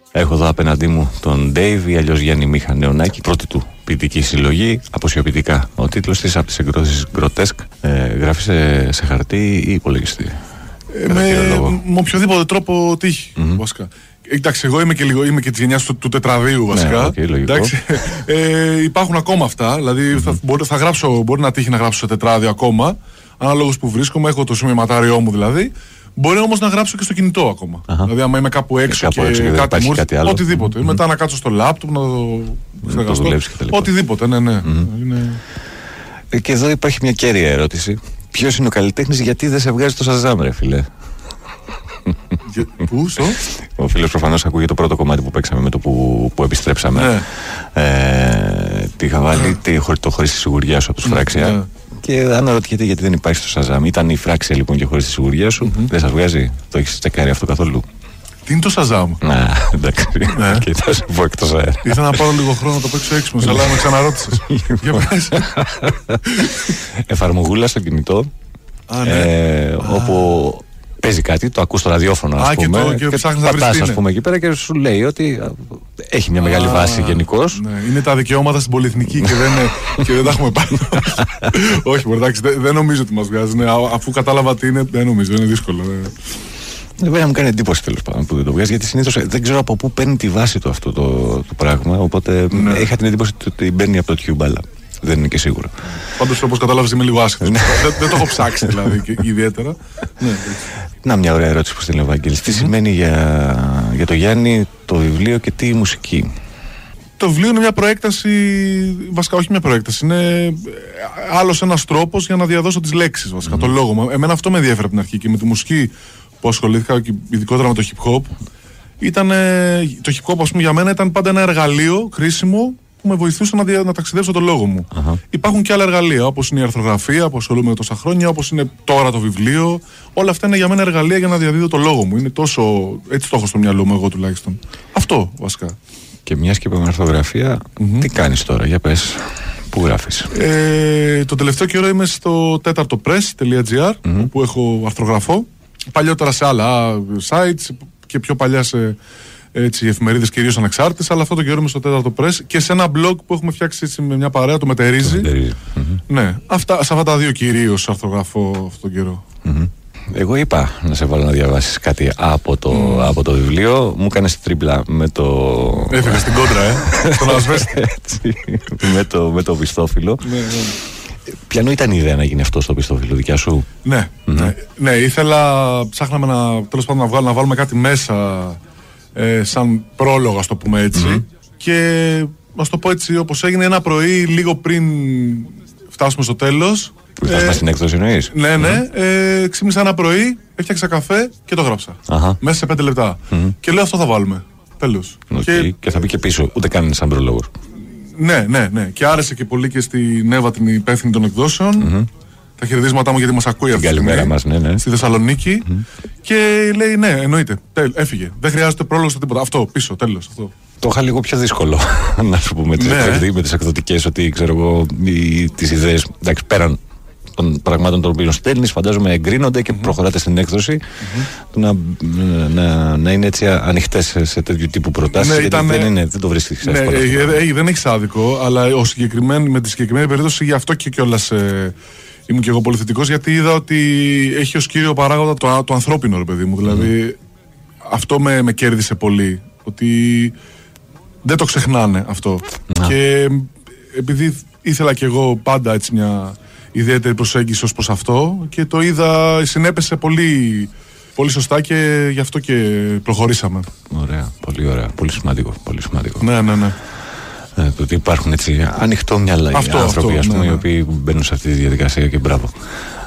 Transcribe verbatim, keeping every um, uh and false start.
Έχω εδώ απέναντί μου τον Dave ή αλλιώς Γιάννη Μίχα Νεωνάκη, πρώτη του ποιητική συλλογή, αποσιοποιητικά. Ο τίτλος της από τις εκδόσεις Grotesque. Ε, γράφει σε, σε χαρτί ή υπολογιστή? Ε, με, με οποιοδήποτε τρόπο τύχει, mm-hmm. βασικά. Εντάξει, εγώ είμαι και, λίγο, είμαι και της γενιάς του, του τετραδίου βασικά. Ναι, okay, εντάξει, ε, υπάρχουν ακόμα αυτά. Δηλαδή mm-hmm. θα, μπορεί, θα γράψω, μπορεί να τύχει να γράψω σε τετράδιο ακόμα. Ανάλογος που βρίσκομαι, έχω το σημειωματάριό μου δηλαδή. Μπορεί όμως να γράψω και στο κινητό ακόμα. Uh-huh. Δηλαδή, άμα είμαι κάπου έξω και, και, και κάτι μου έρθει, οτιδήποτε. Mm-hmm. Μετά να κάτσω στο λάπτοπ, να το εξεργαστώ. Οτιδήποτε, ναι, ναι. Mm-hmm. Είναι... Και εδώ υπάρχει μια κέρια ερώτηση. Ποιος είναι ο καλλιτέχνης, γιατί δεν σε βγάζει το Shazam, ρε φίλε? Πού, στο? Ο φίλος προφανώς ακούγε το πρώτο κομμάτι που παίξαμε με το που, που επιστρέψαμε. Ναι. Ε, τι είχα βάλει, το χωρίς τη σιγουριά σου από τους Φράξια. Ναι. Και αναρωτιέται γιατί δεν υπάρχει στο Shazam. Ήταν η Φράξια λοιπόν και χωρίς τη σιγουριά σου. Mm-hmm. Δεν σας βγάζει? Το έχεις τσεκάρει αυτό καθόλου? Τι είναι το Shazam? Να, εντάξει. Ναι. Και θα σου πω εκτός αέρα. Ήθελα να πάρω λίγο χρόνο να το παίξω έξυπνος, αλλά με ξαναρώτησες. Εφαρμογούλα στο κινητό. Α, ναι. ε, ah. όπου παίζει κάτι, το ακούς στο ραδιόφωνο, ας ah, πούμε, και, το, και, και ψάχνεις να βρεις πατάς, ας πούμε, εκεί πέρα και σου λέει ότι έχει μια μεγάλη ah, βάση γενικώς. Ναι. Είναι τα δικαιώματα στην πολυεθνική και δεν, και δεν τα έχουμε πάνω. Όχι, εντάξει, δεν, δεν νομίζω ότι μας βγάζει. Ναι, αφού κατάλαβα τι είναι, δεν νομίζω, είναι δύσκολο. Βέβαια μου κάνει εντύπωση τέλος πάντων που δεν το βγάζει, γιατί συνήθως δεν ξέρω από πού παίρνει τη βάση του αυτό το, το πράγμα. Οπότε ναι. είχα την εντύπωση ότι μπαίνει από το Tube, αλλά δεν είναι και σίγουρο. Πάντως, όπως κατάλαβες, είμαι λίγο άσχετος. δεν, δεν το έχω ψάξει δηλαδή και, ιδιαίτερα. Ναι, να, μια ωραία ερώτηση που στείλει ο Ευαγγέλης. Τι σημαίνει για, για το Γιάννη το βιβλίο και τι η μουσική? Το βιβλίο είναι μια προέκταση, βασικά όχι μια προέκταση, είναι άλλος ένας τρόπος για να διαδώσω τις λέξεις, βασικά, mm. το λόγο μου. Εμένα αυτό με ενδιαφέρει από την αρχή και με τη μουσική που ασχολήθηκα και ειδικότερα με το hip hop. Ήταν, το hip hop, ας πούμε, για μένα ήταν πάντα ένα εργαλείο χρήσιμο που με βοηθούσε να, δια, να ταξιδέψω τον λόγο μου. Uh-huh. Υπάρχουν και άλλα εργαλεία, όπως είναι η αρθρογραφία που ασχολούμαι τόσα χρόνια, όπως είναι τώρα το βιβλίο. Όλα αυτά είναι για μένα εργαλεία για να διαδίδω τον λόγο μου. Είναι τόσο. Έτσι το έχω στο μυαλό μου, εγώ τουλάχιστον. Αυτό βασικά. Και μιας και είπαμε αρθρογραφία, mm-hmm. τι κάνεις τώρα, για πες, πού γράφεις? Ε, το τελευταίο καιρό είμαι στο τέταρτο press τελεία τζι άρ, mm-hmm. που έχω αρθρογραφώ. Παλιότερα σε άλλα sites και πιο παλιά σε έτσι, εφημερίδες κυρίως ανεξάρτητες, αλλά αυτό το καιρό είμαι στο τέταρτο press και σε ένα blog που έχουμε φτιάξει έτσι, με μια παρέα, το Μετερίζει. Mm-hmm. Ναι, αυτά, σε αυτά τα δύο κυρίως αρθρογραφώ αυτόν τον καιρό. Mm-hmm. Εγώ είπα να σε βάλω να διαβάσεις κάτι από το, mm. από το βιβλίο. Μου κάνεις τρίπλα με το... Έφυγα στην κόντρα, ε, στον ασβέστη. με, το, με το πιστόφυλλο. Ναι, ναι. Ποιανού ήταν η ιδέα να γίνει αυτό στο πιστόφυλλο, δικιά σου? Ναι, mm-hmm. ναι, ναι, ήθελα, ψάχναμε να, τέλος πάντων, να, βγάλουμε, να βάλουμε κάτι μέσα ε, σαν πρόλογο, ας το πούμε έτσι. Mm-hmm. Και ας το πω έτσι, όπως έγινε ένα πρωί, λίγο πριν φτάσουμε στο τέλος. Που φτάσουμε ε, στην έκδοση, εννοείς? Ναι, ναι. Mm-hmm. Ε, ξύπνησα ένα πρωί, έφτιαξα καφέ και το γράψα. Uh-huh. Μέσα σε πέντε λεπτά. Mm-hmm. Και λέω αυτό θα βάλουμε. Τέλος. Okay. Και... και θα μπει και πίσω, ούτε καν σαν προλόγος. Ναι, ναι, ναι. Και άρεσε και πολύ και στην Εύα, την υπεύθυνη των εκδόσεων. Mm-hmm. Τα χαιρετίσματά μου, γιατί μας ακούει αυτή τη στιγμή. Καλημέρα μας, ναι, ναι. Στη Θεσσαλονίκη. Mm-hmm. Και λέει, ναι, εννοείται. Τέλ, έφυγε. Δεν χρειάζεται πρόλογο στο τίποτα. Αυτό, πίσω, τέλος. Αυτό. Το είχα λίγο πιο δύσκολο, να σου πούμε, ναι. με τις εκδοτικές, ότι ξέρω εγώ, τις ιδέες, εντάξει, πέραν των πραγμάτων των οποίων στέλνεις, φαντάζομαι εγκρίνονται και mm-hmm. προχωράτε στην έκδοση. Mm-hmm. Να, να, να είναι έτσι ανοιχτές σε, σε τέτοιου τύπου προτάσεις. Ναι, ήταν, δεν, είναι, δεν το βρίσκεις. Ναι, ε, ε, ε, δεν έχεις άδικο, αλλά ο με τη συγκεκριμένη περίπτωση γι' αυτό και κιόλας ε, ήμουν και εγώ πολύ θετικός, γιατί είδα ότι έχει ως κύριο παράγοντα το, το ανθρώπινο, ρε παιδί μου. Δηλαδή mm-hmm. αυτό με, με κέρδισε πολύ. Ότι δεν το ξεχνάνε αυτό. Mm-hmm. Και επειδή ήθελα κι εγώ πάντα έτσι μια ιδιαίτερη προσέγγιση ως προς αυτό και το είδα, συνέπεσε πολύ, πολύ σωστά και γι' αυτό και προχωρήσαμε. Ωραία, πολύ ωραία, πολύ σημαντικό, πολύ σημαντικό. Ναι, ναι, ναι. Ε, το ότι υπάρχουν έτσι ανοιχτό μυαλά άνθρωποι, αυτό, ας πούμε, ναι, ναι. οι οποίοι μπαίνουν σε αυτή τη διαδικασία και μπράβο.